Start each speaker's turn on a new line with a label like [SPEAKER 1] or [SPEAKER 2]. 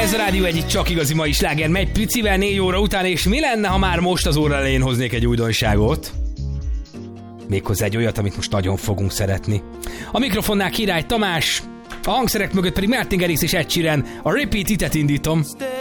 [SPEAKER 1] Ez a Rádió egyik csak igazi mai sláger, megy picivel 4 óra után, és mi lenne, ha már most az óra elején hoznék egy újdonságot? Méghozzá egy olyat, amit most nagyon fogunk szeretni. A mikrofonnál Király Tamás, a hangszerek mögött pedig Martin Garrix és Ed Sheeran. A Repeat It-et indítom.